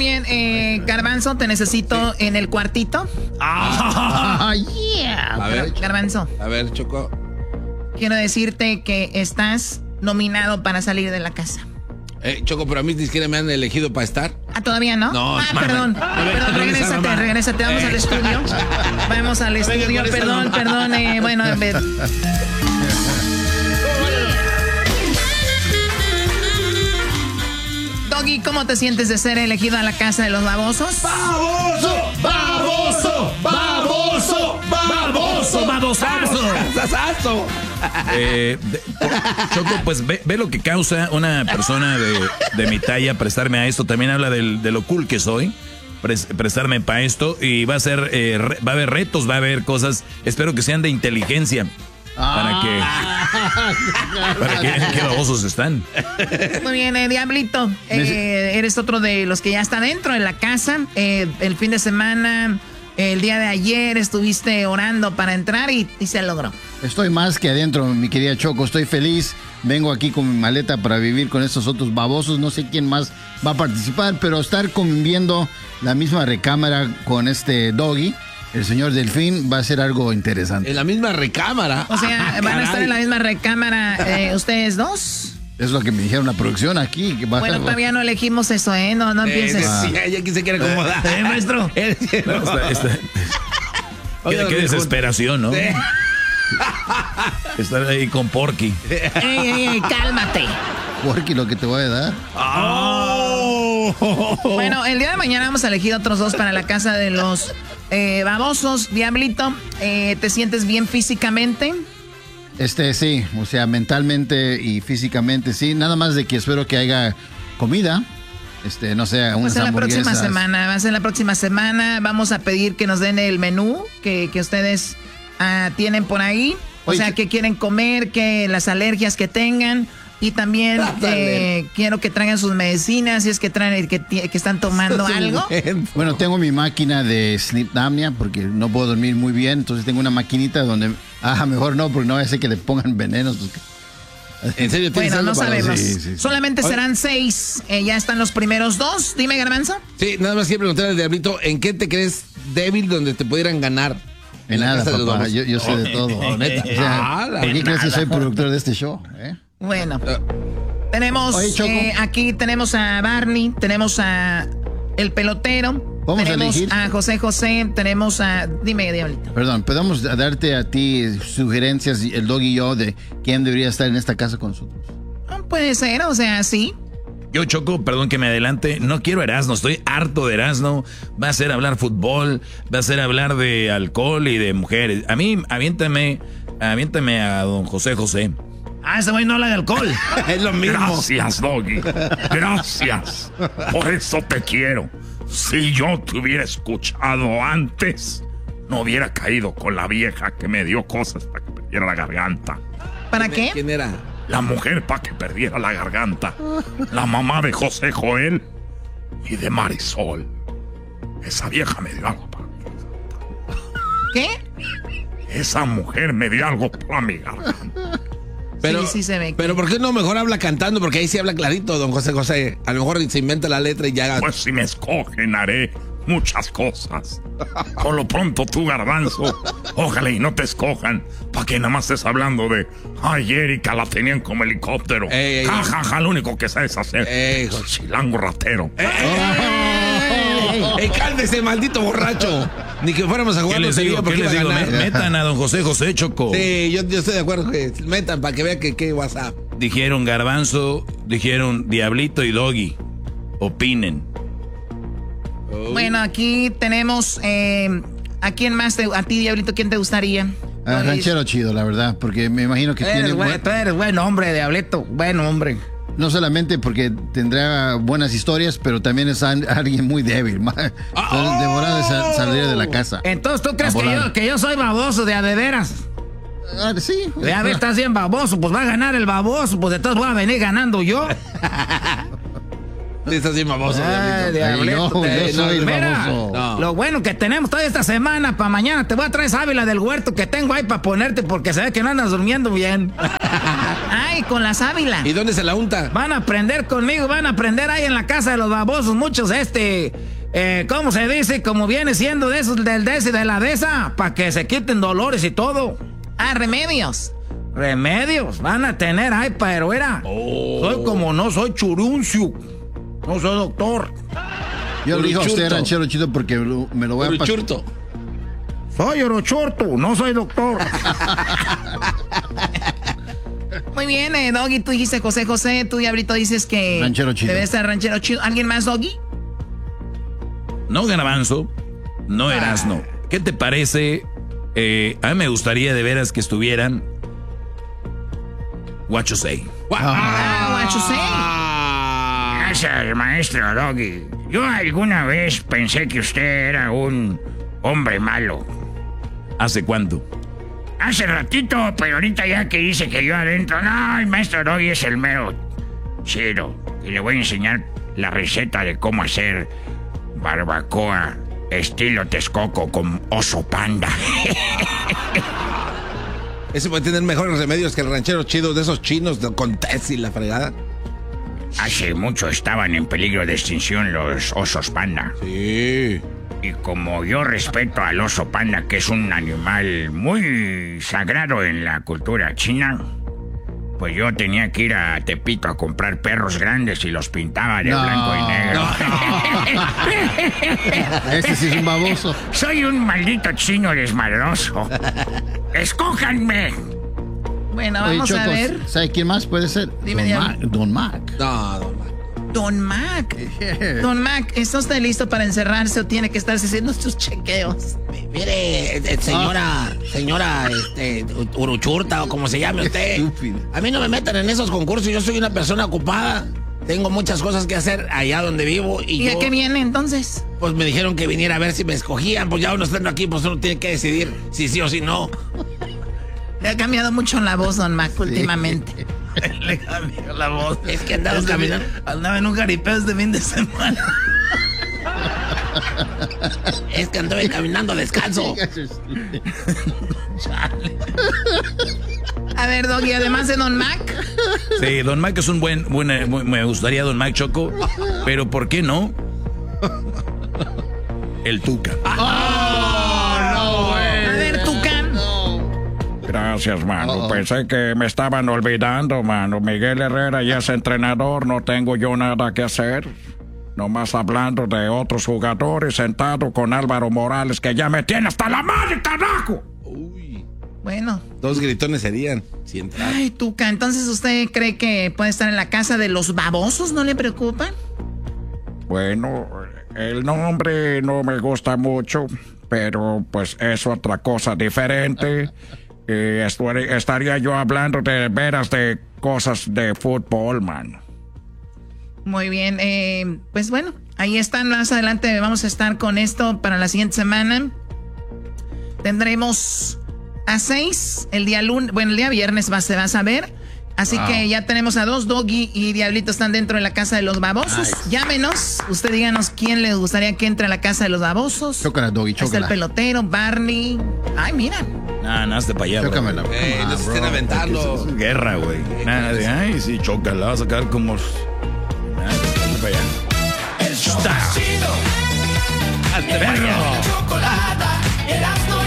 bien, Garbanzo, te necesito en el cuartito. Yeah. A ver, Garbanzo. A ver, Choco. Quiero decirte que estás nominado para salir de la casa. Choco, pero a mí ni siquiera me han elegido para estar. ¿Todavía no? No, perdón. Regrésate, vamos al estudio. Vamos al estudio, perdón. Bueno, a ver. Doggy, ¿cómo te sientes de ser elegido a la casa de los babosos? ¡Baboso! ¡Baboso! ¡Baboso! ¡Baboso! ¡Babosazo! Choco, pues ve lo que causa una persona de mi talla prestarme a esto. También habla de lo cool que soy. Prestarme para esto. Y va a ser, va a haber retos, va a haber cosas. Espero que sean de inteligencia. Para que vean qué babosos están. Muy bien, Diablito. Eres otro de los que ya está dentro de la casa. El fin de semana, el día de ayer, estuviste orando para entrar y se logró. Estoy más que adentro, mi querida Choco. Estoy feliz. Vengo aquí con mi maleta para vivir con estos otros babosos. No sé quién más va a participar, pero estar conviviendo la misma recámara con este Doggy, el señor Delfín, va a ser algo interesante. En la misma recámara. O sea, van a estar en la misma recámara ustedes dos. Es lo que me dijeron la producción aquí. Bueno, todavía no elegimos eso, ¿eh? No empieces. Sí, ya aquí se quiere acomodar. Maestro. Qué desesperación, ¿no? Sí. Estar ahí con Porky. ¡Ey, cálmate! Porky, lo que te voy a dar. Bueno, el día de mañana vamos a elegir otros dos para la casa de los babosos. Diablito, ¿te sientes bien físicamente? Sí, o sea, mentalmente y físicamente, sí. Nada más de que espero que haya comida. No sé, unas pues en la próxima hamburguesas. semana, va a ser la próxima semana. Vamos a pedir que nos den el menú que ustedes tienen por ahí. O sea, que quieren comer, que las alergias que tengan. Y también quiero que traigan sus medicinas, si es que traen que están tomando algo. Bueno, tengo mi máquina de sleep apnea porque no puedo dormir muy bien. Entonces tengo una maquinita donde... mejor no, porque no vaya a ser que le pongan venenos. ¿En serio? Bueno, no sabemos. Sí. Solamente serán 6. Ya están los primeros 2. Dime, Garbanzo. Sí, nada más quiero preguntarle al Diablito, ¿en qué te crees débil donde te pudieran ganar? En nada, papá. Yo sé de todo. Neta. O sea, ¿por qué crees que soy productor de este show? Bueno, tenemos aquí tenemos a Barney, tenemos a el pelotero, tenemos a José José, tenemos a... Dime, Diablito. Perdón, podemos darte a ti sugerencias, el Doggy y yo, de quién debería estar en esta casa con nosotros. Puede ser, o sea, sí. Yo, Choco, perdón que me adelante, no quiero Erasmo, estoy harto de Erasmo. Va a ser hablar fútbol, va a ser hablar de alcohol y de mujeres. A mí, aviéntame a don José José. Ese güey no habla de alcohol. Es lo mismo. Gracias, Doggy. Gracias. Por eso te quiero. Si yo te hubiera escuchado antes, no hubiera caído con la vieja que me dio cosas para que perdiera la garganta. ¿Para qué? ¿Quién era? La mujer para que perdiera la garganta. La mamá de José Joel y de Marisol. Esa vieja me dio algo para mi garganta. ¿Qué? Esa mujer me dio algo para mi garganta. Pero, sí se ve. Pero ¿por qué no mejor habla cantando? Porque ahí sí habla clarito, don José José. A lo mejor se inventa la letra y ya... Pues si me escogen haré muchas cosas. Por lo pronto tú, Garbanzo, ojalá y no te escojan, para que nada más estés hablando de ay, Erika la tenían como helicóptero. Ja, ja, ja, lo único que sabes hacer. Chilango ratero. Cálmese, maldito borracho. Ni que fuéramos a jugar. ¿Qué les digo? Metan a don José José, Choco. Sí, yo estoy de acuerdo que metan para que vean que WhatsApp. Dijeron Garbanzo, dijeron Diablito y Doggy. Opinen. Bueno, aquí tenemos ¿a quién más? ¿A ti, Diablito, quién te gustaría? Ranchero chido, la verdad, porque me imagino que tiene... Tú eres buen hombre, Diablito, buen hombre. No solamente porque tendrá buenas historias, pero también es alguien muy débil. Entonces, de volada saldría de la casa. Entonces, ¿tú crees que yo soy baboso de veras? Sí. A ver, estás bien baboso, pues va a ganar el baboso, pues entonces voy a venir ganando yo. Estás bien baboso, Diablito. Yo soy Mira, baboso. No. lo bueno que tenemos toda esta semana, para mañana te voy a traer sábila del huerto que tengo ahí para ponerte porque se ve que no andas durmiendo bien. Ay, con la sábila. ¿Y dónde se la unta? Van a aprender conmigo, van a aprender ahí en la casa de los babosos, muchos ¿cómo se dice? Como viene siendo de esos del des y de la de esa, para que se quiten dolores y todo. Ah, remedios. Remedios, van a tener, ay, pero era. Soy como no soy churuncio, no soy doctor. Yo le digo a usted, Uruchurto. ranchero chido, porque me lo voy a pasar. Uruchurto. Soy orochorto, no soy doctor. Muy bien, Doggy, tú dijiste José, tú Diablito dices que Ranchero chido. debe ser ranchero chido. ¿Alguien más, Doggy? No, Garbanzo, no Erasno. ¿Qué te parece? A mí me gustaría de veras que estuvieran What you say. What you say? Gracias, maestro Doggy. Yo alguna vez pensé que usted era un hombre malo. ¿Hace cuánto? Hace ratito, pero ahorita ya que dice que yo adentro, no, el maestro Doggy es el mero chido. Y le voy a enseñar la receta de cómo hacer barbacoa estilo Texcoco con oso panda. Ese puede tener mejores remedios que el ranchero chido de esos chinos con test y la fregada. Hace mucho estaban en peligro de extinción los osos panda. Sí. Y como yo respeto al oso panda, que es un animal muy sagrado en la cultura china, pues yo tenía que ir a Tepito a comprar perros grandes y los pintaba de blanco y negro. Este sí es un baboso. Soy un maldito chino desmadroso. ¡Escójanme! Bueno, Oye, vamos a Chocos, ver. ¿sabe quién más puede ser? Dime, Don Mac. No, no, man. Don Mac. Don Mac, ¿está usted listo para encerrarse o tiene que estarse haciendo sus chequeos? Mire, señora, Uruchurta o como se llame usted. Estúpido. A mí no me metan en esos concursos, yo soy una persona ocupada. Tengo muchas cosas que hacer allá donde vivo ¿Y a qué viene entonces? Pues me dijeron que viniera a ver si me escogían, pues ya uno estando aquí, pues uno tiene que decidir si sí o si no. Le ha cambiado mucho la voz, Don Mac, últimamente. Le cambió la voz. Es que andaba caminando. Andaba en un jaripeo este fin de semana. Es que anduve caminando descalzo. A ver, Doggy, además de Don Mac. Sí, Don Mac es un me gustaría Don Mac Choco, pero ¿por qué no? El Tuca. A ver, Tucán. Gracias, mano. Pensé que me estaban olvidando, mano. Miguel Herrera ya es entrenador, no tengo yo nada que hacer. Nomás hablando de otros jugadores, sentado con Álvaro Morales, que ya me tiene hasta la madre, carajo. Uy. Bueno. 2 gritones serían. Si entrar. Ay, Tuca, entonces usted cree que puede estar en la casa de los babosos, ¿no le preocupa? Bueno, el nombre no me gusta mucho, pero pues es otra cosa diferente. Estaría yo hablando de veras de cosas de fútbol, man. Muy bien, pues bueno, ahí están, más adelante vamos a estar con esto para la siguiente semana. Tendremos a 6 el día lunes, bueno, el día viernes se va a saber. Así que ya tenemos a 2, Doggy y Diablito están dentro de la casa de los babosos. Nice. Llámenos, usted díganos quién le gustaría que entre a la casa de los babosos. Chócala, Doggy, chócala. Está el pelotero, Barney. Ay, mira. Nada de para allá. Chócamela. No se estén aventando. Es guerra, güey. Nada de, ay, sí, chócala, vas a sacar como... Nada, para allá. El show más chido. ¡Hasta perro! Chocolata, Erasmo